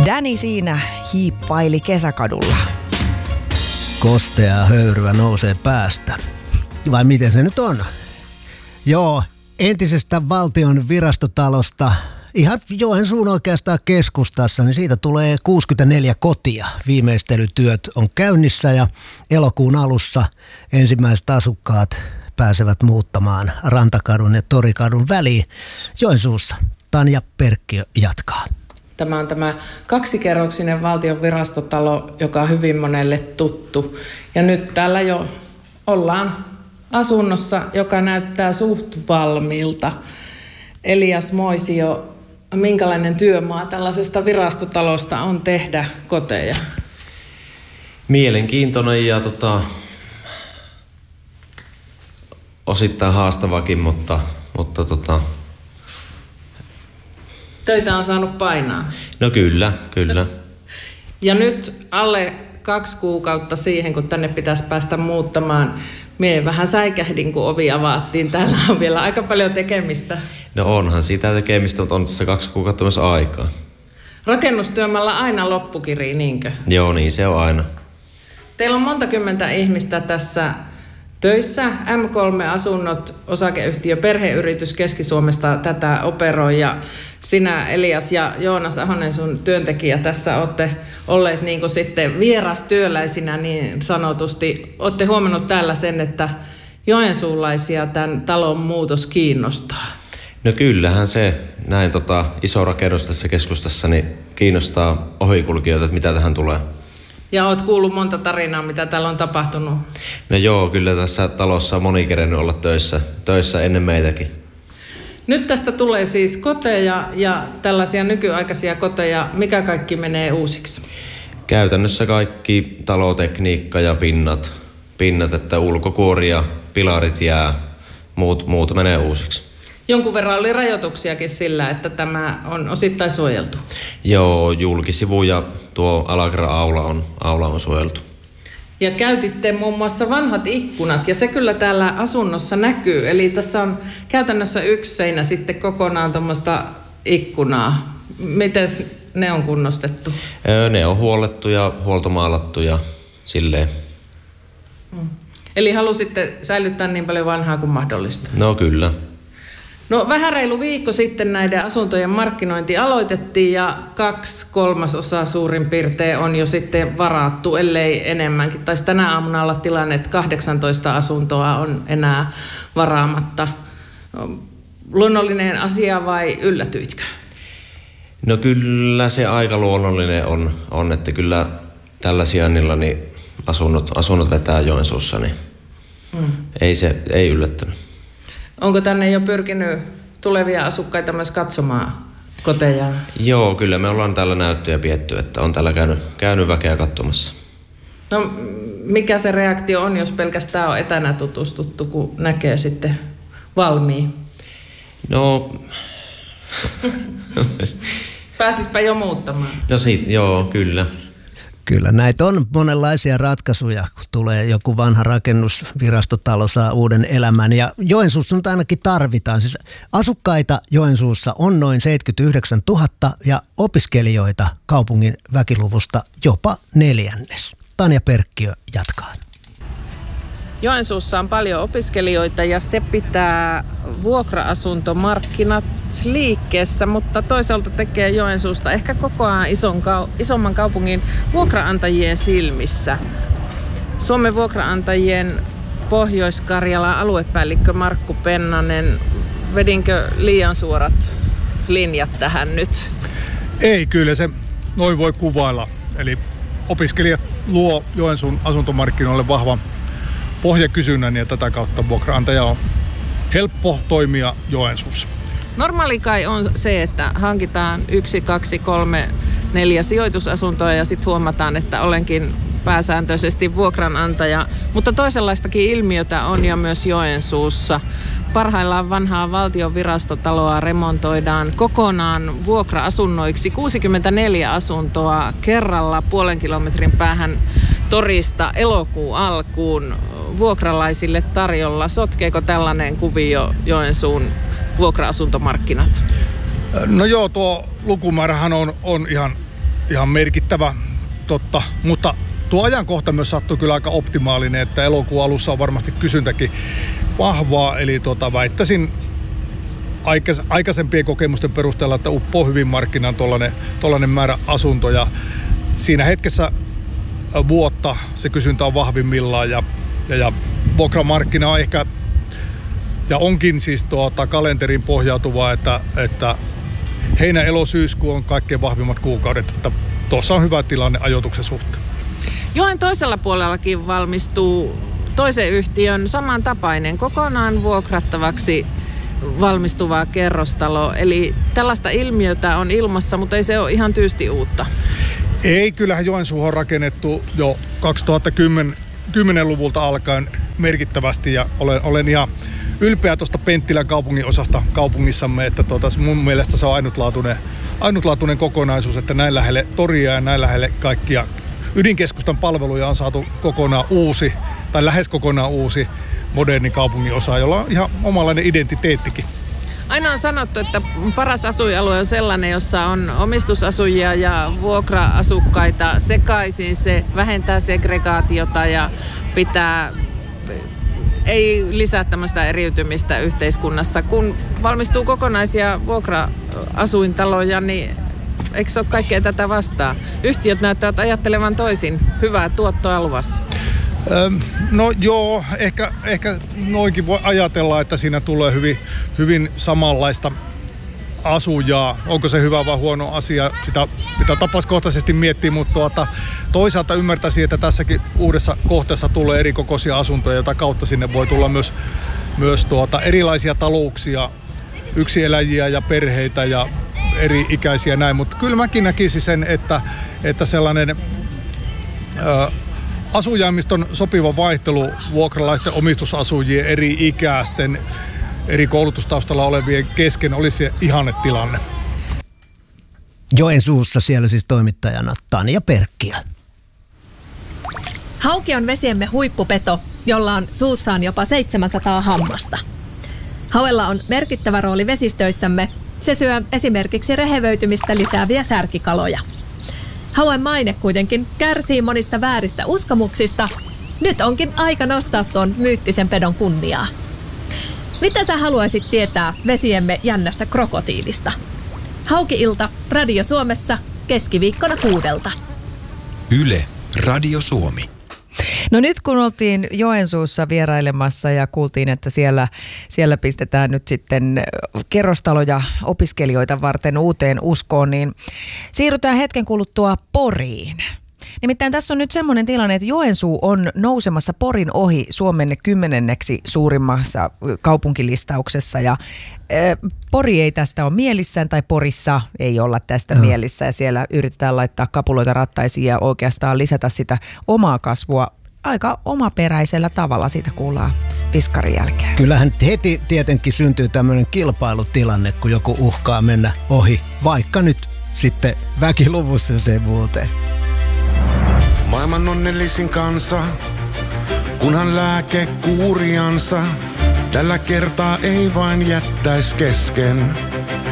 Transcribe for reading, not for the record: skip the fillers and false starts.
Danny siinä hiippaili kesäkadulla. Kosteaa höyryä nousee päästä. Vai miten se nyt on? Joo, entisestä valtion virastotalosta, ihan Joensuun oikeastaan keskustassa, niin siitä tulee 64 kotia. Viimeistelytyöt on käynnissä ja elokuun alussa ensimmäiset asukkaat pääsevät muuttamaan Rantakadun ja Torikadun väliin Joensuussa. Tanja Perkkiö jatkaa. Tämä on tämä kaksikerroksinen valtion virastotalo, joka on hyvin monelle tuttu. Ja nyt täällä jo ollaan asunnossa, joka näyttää suht valmiilta. Elias Moisio, minkälainen työmaa tällaisesta virastotalosta on tehdä koteja? Mielenkiintoinen ja osittain haastavakin, mutta töitä on saanut painaa. No kyllä. Ja nyt alle 2 kuukautta siihen, kun tänne pitäisi päästä muuttamaan. Mie vähän säikähdin, kun ovi avattiin. Täällä on vielä aika paljon tekemistä. No onhan sitä tekemistä, mutta on tässä 2 kuukautta myös aikaa. Rakennustyömaalla aina loppukiri, niinkö? Joo, niin se on aina. Teillä on monta kymmentä ihmistä tässä töissä. M3-asunnot, osakeyhtiö, perheyritys Keski-Suomesta tätä operoi. Ja sinä, Elias ja Joonas Ahonen, sun työntekijä, tässä olette olleet niin kuin sitten vierastyöläisinä niin sanotusti. Olette huomannut täällä sen, että joensuulaisia tämän talon muutos kiinnostaa. No kyllähän se näin iso rakennus tässä keskustassa niin kiinnostaa ohikulkijoita, että mitä tähän tulee. Ja oot kuullut monta tarinaa, mitä täällä on tapahtunut. No joo, kyllä tässä talossa on moni kerennyt olla töissä ennen meitäkin. Nyt tästä tulee siis koteja ja tällaisia nykyaikaisia koteja. Mikä kaikki menee uusiksi? Käytännössä kaikki talotekniikka ja pinnat, että ulkokuori ja pilarit jää, muut menee uusiksi. Jonkun verran oli rajoituksiakin sillä, että tämä on osittain suojeltu. Joo, julkisivu ja tuo aula on suojeltu. Ja käytitte muun muassa vanhat ikkunat, ja se kyllä täällä asunnossa näkyy. Eli tässä on käytännössä yksi seinä sitten kokonaan tuommoista ikkunaa. Miten ne on kunnostettu? Ne on huollettu ja huoltomaalattu ja silleen. Eli halusitte säilyttää niin paljon vanhaa kuin mahdollista? No kyllä. No vähän reilu viikko sitten näiden asuntojen markkinointi aloitettiin ja 2/3 suurin piirtein on jo sitten varattu, ellei enemmänkin. Taisi tänä aamuna olla tilanne, että 18 asuntoa on enää varaamatta. Luonnollinen asia vai yllätyitkö? No kyllä se aika luonnollinen on että kyllä tällä sijainnilla niin asunnot vetää Joensuussa, niin ei yllättänyt. Onko tänne jo pyrkinyt tulevia asukkaita myös katsomaan koteja? Joo, kyllä me ollaan täällä näyttöjä pietty, että on täällä käynyt väkeä katsomassa. No mikä se reaktio on, jos pelkästään on etänä tutustuttu, kun näkee sitten valmiin? No... Pääsispä jo muuttamaan. No joo, kyllä. Kyllä, näitä on monenlaisia ratkaisuja, kun tulee joku vanha rakennus, virastotalo saa uuden elämän. Ja Joensuussa nyt ainakin tarvitaan. Siis asukkaita Joensuussa on noin 79 000 ja opiskelijoita kaupungin väkiluvusta jopa 1/4. Tanja Perkkiö jatkaa. Joensuussa on paljon opiskelijoita ja se pitää vuokra-asuntomarkkinat liikkeessä, mutta toisaalta tekee Joensuusta ehkä kokoaan isomman kaupungin vuokraantajien silmissä. Suomen vuokraantajien Pohjois-Karjalan aluepäällikkö Markku Pennanen, vedinkö liian suorat linjat tähän nyt? Ei, kyllä se noin voi kuvailla. Eli opiskelijat luo Joensuun asuntomarkkinoille vahvan pohjakysynnän ja tätä kautta vuokraantaja on helppo toimia Joensuussa. Normaali kai on se, että hankitaan 1, 2, 3, 4 sijoitusasuntoa ja sitten huomataan, että olenkin pääsääntöisesti vuokranantaja. Mutta toisenlaistakin ilmiötä on jo myös Joensuussa. Parhaillaan vanhaa valtion virastotaloa remontoidaan kokonaan vuokra-asunnoiksi. 64 asuntoa kerralla 0,5 kilometrin päähän torista elokuun alkuun vuokralaisille tarjolla. Sotkeeko tällainen kuvio Joensuun vuokra-asuntomarkkinat? No joo, tuo lukumäärähän on ihan ihan merkittävä, totta, mutta tuo ajankohta myös sattui kyllä aika optimaalinen, että elokuun alussa on varmasti kysyntäkin vahvaa, eli väittäisin aikaisempien kokemusten perusteella, että uppoo hyvin markkinaan tollainen määrä asuntoja. Siinä hetkessä vuotta se kysyntä on vahvimmillaan ja vuokramarkkina on ehkä ja onkin siis kalenteriin pohjautuvaa, että heinä-elo-syyskuu on kaikkein vahvimmat kuukaudet, että tuossa on hyvä tilanne ajoituksen suhteen. Joen toisella puolellakin valmistuu toisen yhtiön samantapainen kokonaan vuokrattavaksi valmistuva kerrostalo. Eli tällaista ilmiötä on ilmassa, mutta ei se ole ihan tyystin uutta. Ei, kyllähän Joensuuhun on rakennettu jo 2010-luvulta alkaen merkittävästi ja olen ihan ylpeä tuosta Penttilän kaupungin osasta kaupungissamme, että mun mielestä se on ainutlaatuinen kokonaisuus, että näin lähelle toria ja näin lähelle kaikkia ydinkeskustan palveluja on saatu kokonaan uusi tai lähes kokonaan uusi moderni kaupungin osa, jolla on ihan omanlainen identiteettikin. Aina on sanottu, että paras asuinalue on sellainen, jossa on omistusasujia ja vuokra-asukkaita sekaisin. Se vähentää segregaatiota ja ei lisää tämmöistä eriytymistä yhteiskunnassa. Kun valmistuu kokonaisia vuokra-asuintaloja, niin eikö se ole kaikkea tätä vastaan? Yhtiöt näyttävät ajattelevan toisin. Hyvää tuottoa luvassa. No joo, ehkä noinkin voi ajatella, että siinä tulee hyvin samanlaista asujaa. Onko se hyvä vai huono asia? Sitä pitää tapauskohtaisesti miettiä, mutta toisaalta ymmärtäisin, että tässäkin uudessa kohteessa tulee eri kokoisia asuntoja, jota kautta sinne voi tulla myös erilaisia talouksia, yksin-eläjiä ja perheitä ja eri ikäisiä näin. Mutta kyllä mäkin näkisin sen, että sellainen asujaamiston sopiva vaihtelu vuokralaisten omistusasujien eri ikäisten, eri koulutustaustalla olevien kesken olisi se ihannetilanne. Joensuussa siellä siis toimittajana Tanja Perkkiö. Hauki on vesiemme huippupeto, jolla on suussaan jopa 700 hammasta. Hauella on merkittävä rooli vesistöissämme. Se syö esimerkiksi rehevöitymistä lisääviä särkikaloja. Hauen maine kuitenkin kärsii monista vääristä uskomuksista. Nyt onkin aika nostaa tuon myyttisen pedon kunniaa. Mitä sä haluaisit tietää vesiemme jännästä krokotiilista? Hauki-ilta Radio Suomessa keskiviikkona 6. Yle Radio Suomi. No nyt kun oltiin Joensuussa vierailemassa ja kuultiin, että siellä pistetään nyt sitten kerrostaloja opiskelijoita varten uuteen uskoon, niin siirrytään hetken kuluttua Poriin. Nimittäin tässä on nyt semmoinen tilanne, että Joensuu on nousemassa Porin ohi Suomen 10. suurimmassa kaupunkilistauksessa ja Pori ei tästä ole mielissään tai Porissa ei olla tästä mielissä ja siellä yritetään laittaa kapuloita rattaisiin ja oikeastaan lisätä sitä omaa kasvua aika omaperäisellä tavalla, siitä kuullaan piskarin jälkeen. Kyllähän heti tietenkin syntyy tämmöinen kilpailutilanne, kun joku uhkaa mennä ohi, vaikka nyt sitten väkiluvussa se muuten. Maailman onnellisin kansa, kunhan lääke kuuriansa, tällä kertaa ei vain jättäis kesken.